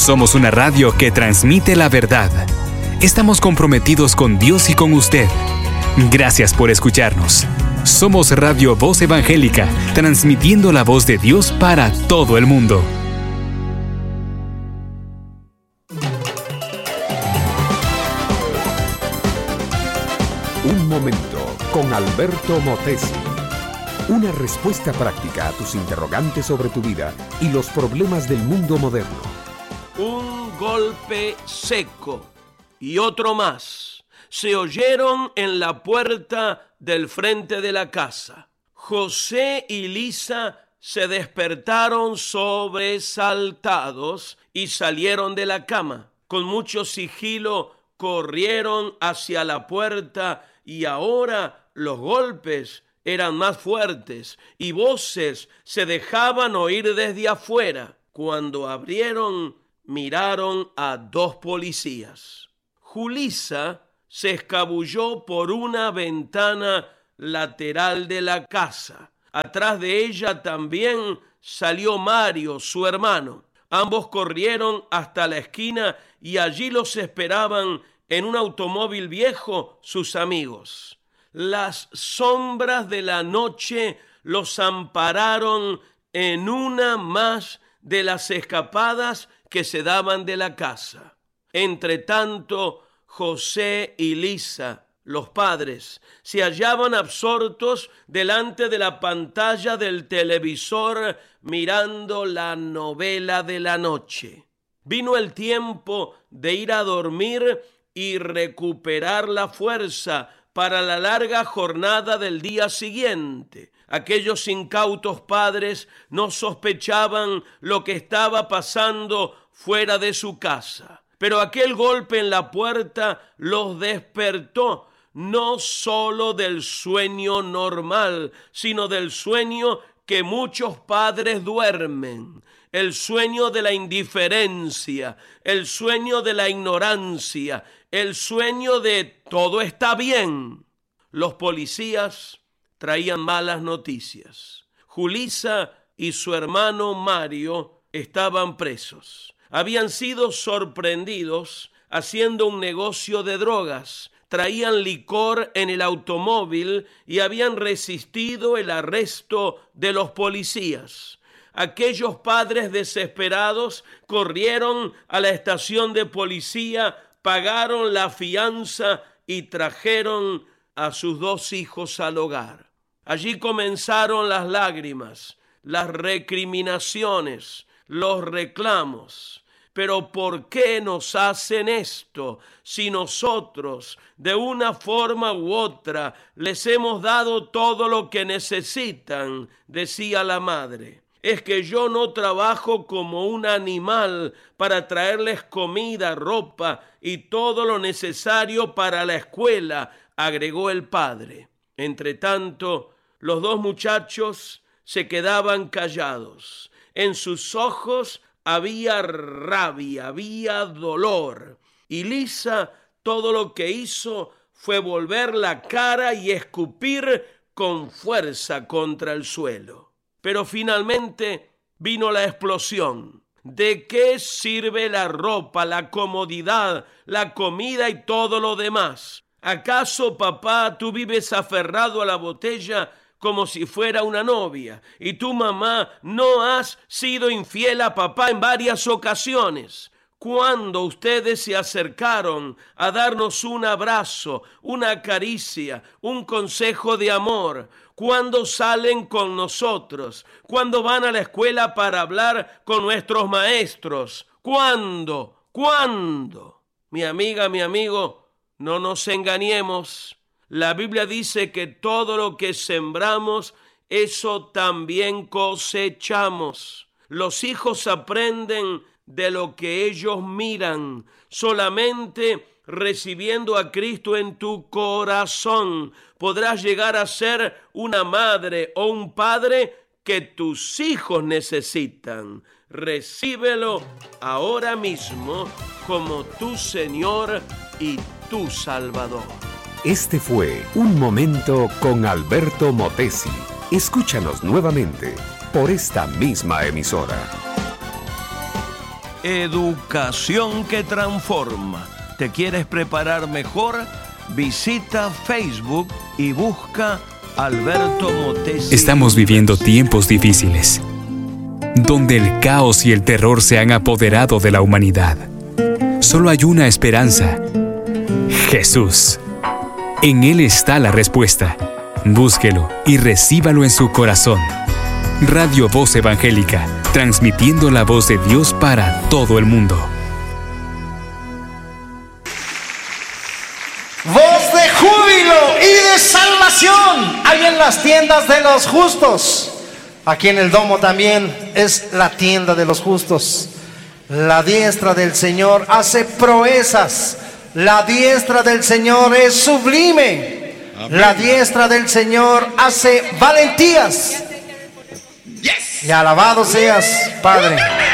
Somos una radio que transmite la verdad. Estamos comprometidos con Dios y con usted. Gracias por escucharnos. Somos Radio Voz Evangélica, transmitiendo la voz de Dios para todo el mundo. Un momento con Alberto Motesi. Una respuesta práctica a tus interrogantes sobre tu vida y los problemas del mundo moderno. Un golpe seco y otro más se oyeron en la puerta del frente de la casa. José y Lisa se despertaron sobresaltados y salieron de la cama. Con mucho sigilo corrieron hacia la puerta y ahora los golpes eran más fuertes y voces se dejaban oír desde afuera. Cuando abrieron, miraron a dos policías. Julissa se escabulló por una ventana lateral de la casa. Atrás de ella también salió Mario, su hermano. Ambos corrieron hasta la esquina y allí los esperaban en un automóvil viejo sus amigos. Las sombras de la noche los ampararon en una más de las escapadas que se daban de la casa. Entre tanto, José y Lisa, los padres, se hallaban absortos delante de la pantalla del televisor mirando la novela de la noche. Vino el tiempo de ir a dormir y recuperar la fuerza para la larga jornada del día siguiente. Aquellos incautos padres no sospechaban lo que estaba pasando fuera de su casa. Pero aquel golpe en la puerta los despertó, no solo del sueño normal, sino del sueño que muchos padres duermen, el sueño de la indiferencia, el sueño de la ignorancia, el sueño de todo está bien. Los policías traían malas noticias. Julissa y su hermano Mario estaban presos. Habían sido sorprendidos haciendo un negocio de drogas. Traían licor en el automóvil y habían resistido el arresto de los policías. Aquellos padres desesperados corrieron a la estación de policía, pagaron la fianza y trajeron a sus dos hijos al hogar. Allí comenzaron las lágrimas, las recriminaciones, los reclamos. Pero ¿por qué nos hacen esto si nosotros, de una forma u otra, les hemos dado todo lo que necesitan?, decía la madre. Es que yo no trabajo como un animal para traerles comida, ropa y todo lo necesario para la escuela, agregó el padre. Entre tanto, los dos muchachos se quedaban callados. En sus ojos había rabia, había dolor. Y Lisa todo lo que hizo fue volver la cara y escupir con fuerza contra el suelo. Pero finalmente vino la explosión. ¿De qué sirve la ropa, la comodidad, la comida y todo lo demás? ¿Acaso, papá, tú vives aferrado a la botella como si fuera una novia? Y tú, mamá, no has sido infiel a papá en varias ocasiones. Cuando ustedes se acercaron a darnos un abrazo, una caricia, un consejo de amor, cuando salen con nosotros, cuando van a la escuela para hablar con nuestros maestros, ¿cuándo? Mi amiga, mi amigo, no nos engañemos. La Biblia dice que todo lo que sembramos, eso también cosechamos. Los hijos aprenden de lo que ellos miran. Solamente recibiendo a Cristo en tu corazón podrás llegar a ser una madre o un padre que tus hijos necesitan. Recíbelo ahora mismo como tu Señor y tu Salvador. Este fue Un Momento con Alberto Motesi. Escúchanos nuevamente por esta misma emisora. educación que transforma. ¿Te quieres preparar mejor? Visita Facebook y busca Alberto Motesi. Estamos viviendo tiempos difíciles, donde el caos y el terror se han apoderado de la humanidad. Solo hay una esperanza: Jesús. En Él está la respuesta. Búsquelo y recíbalo en su corazón. Radio Voz Evangélica, transmitiendo la voz de Dios para todo el mundo. Voz de júbilo y de salvación hay en las tiendas de los justos. Aquí en el domo también es la tienda de los justos. La diestra del Señor hace proezas. La diestra del Señor es sublime. Amén. La diestra del Señor hace valentías. Y alabado seas, Padre.